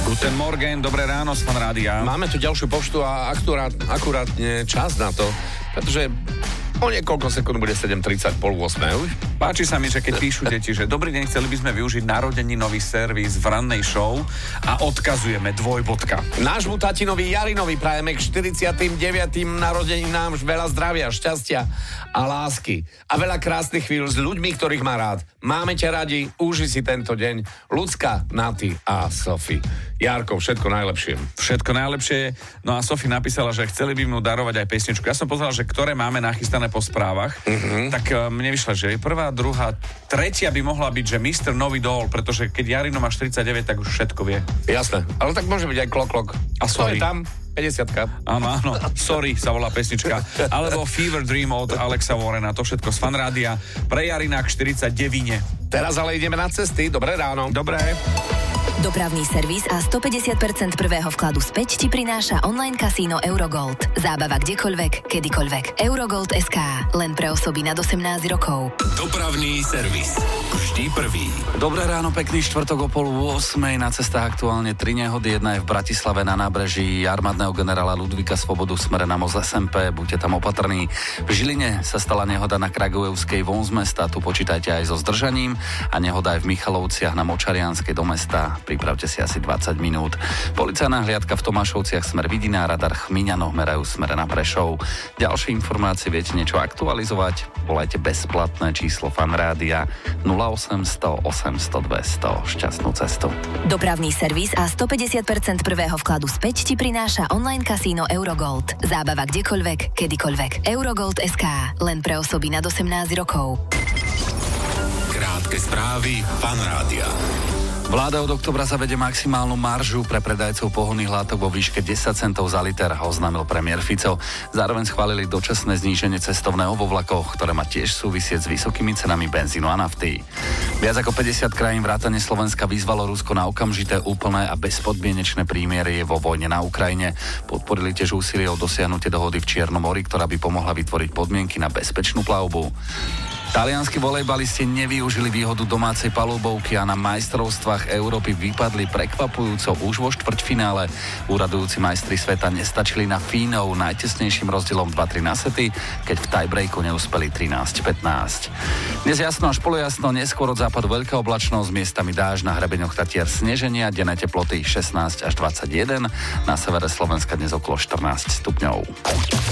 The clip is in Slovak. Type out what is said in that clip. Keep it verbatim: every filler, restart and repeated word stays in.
Guten Morgen, dobré ráno z Fan Rádia. Máme tu ďalšiu poštu a akurát, akurátne čas na to, pretože o niekoľko sekúnd bude sedem tridsať, pol osem už. Páči sa mi, že keď píšu deti, že dobrý deň, chceli by sme využiť narodeninový servis v rannej show a odkazujeme dvojbodka. Nášmu tatinovi Jarinovi prajeme k štyridsiatym deviatym narodeninám veľa zdravia, šťastia a lásky. A veľa krásnych chvíľ s ľuďmi, ktorých má rád. Máme ťa radi, uži si tento deň. Ľudská, Naty a Sofi. Jarko, všetko najlepšie. Všetko najlepšie. No a Sofi napísala, že chceli by mu darovať aj pesničku. Ja som pozeral, že ktoré máme nachystané po správach. Mm-hmm. Tak uh, mne vyšla, že prvá, druhá, tretia by mohla byť, že mister Nový Dol, pretože keď Jarino má štyridsaťdeväť, tak už všetko vie. Jasné, ale tak môže byť aj klok, klok. A sorry. To je tam päťdesiatka. Áno, áno. Sorry sa volá pesnička. Alebo Fever Dream od Alexa Warrena. To všetko z Fan Rádia. Pre Jarina k štyridsaťdeväť. Teraz ale ideme na cesty. Dobré ráno. Dobré. Dopravný servis a stopäťdesiat percent prvého vkladu späť ti prináša online kasíno Eurogold. Zábava kdekoľvek, kedykoľvek. Eurogold bodka es ká. Len pre osoby nad osemnásť rokov. Dopravný servis. Vždy prvý. Dobré ráno, pekný štvrtok o pol ôsmej. Na cestách aktuálne tri nehody. Jedna je v Bratislave na nábreží armádneho generála Ludvíka Svobodu v smere na most es em pé. Buďte tam opatrní. V Žiline sa stala nehoda na Kragujevskej von z mesta. Tu počítajte aj so zdržaním. A nehoda aj v Michalovciach na Močarianskej do mesta. Pripravte si asi dvadsať minút. Policajná hliadka v Tomášovciach smer Vidina, radar Chmiňano merajú smere na Prešov. Ďalšie informácie, viete niečo aktualizovať? Volajte bezplatné číslo Fan Rádia nula osem nula nula osem nula nula dva nula nula. Šťastnú cestu. Dopravný servis a stopäťdesiat percent prvého vkladu späť ti prináša online kasíno Eurogold. Zábava kdekoľvek, kedykoľvek. Eurogold bodka es ká. Len pre osoby nad osemnásť rokov. Krátke správy Fan Rádia. Vláda od oktobra zavede maximálnu maržu pre predajcov pohonných látok vo výške desať centov za liter, oznámil premiér Fico. Zároveň schválili dočasné zníženie cestovného vo vlakoch, ktoré má tiež súvisieť s vysokými cenami benzínu a nafty. Viac ako päťdesiat krajín vrátane Slovenska vyzvalo Rusko na okamžité, úplné a bezpodmienečné prímierie vo vojne na Ukrajine. Podporili tiež úsilie o dosiahnutie dohody v Čiernom mori, ktorá by pomohla vytvoriť podmienky na bezpečnú plavbu. Talianski volejbalisti nevyužili výhodu domácej palubovky a na majstrovstvách Európy vypadli prekvapujúco už vo štvrťfinále. Úradujúci majstri sveta nestačili na Fínov najtesnejším rozdielom dva tri na sety, keď v tiebreaku neúspeli trinásť pätnásť. Dnes jasno až polojasno, neskôr od západu veľká oblačnosť, miestami dážď, na hrebeňoch Tatier sneženia, denné teploty šestnásť až dvadsaťjeden, na severe Slovenska dnes okolo štrnásť stupňov.